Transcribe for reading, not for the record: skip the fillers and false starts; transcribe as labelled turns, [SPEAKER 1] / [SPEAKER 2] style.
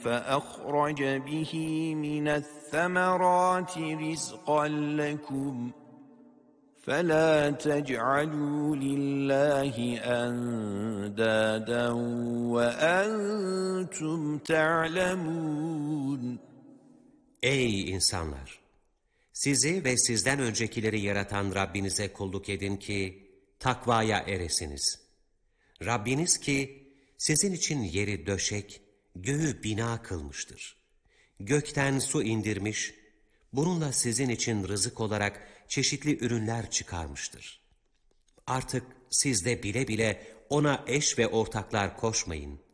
[SPEAKER 1] فأخرج به من الثمرات رزقا لكم فلا تجعلوا لله أندادا وأنتم تعلمون.
[SPEAKER 2] Ey insanlar! Sizi ve sizden öncekileri yaratan Rabbinize kulluk edin ki takvaya eresiniz. Rabbiniz ki sizin için yeri döşek, göğü bina kılmıştır. Gökten su indirmiş, bununla sizin için rızık olarak çeşitli ürünler çıkarmıştır. Artık siz de bile bile ona eş ve ortaklar koşmayın.